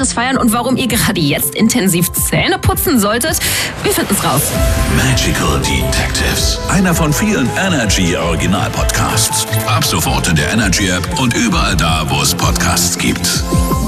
Jahres feiern und warum ihr gerade jetzt intensiv Zähne putzen solltet? Wir finden's raus. Magical Detectives. Einer von vielen Energy Original Podcasts. Ab sofort in der Energy App und überall da, wo es Podcasts gibt.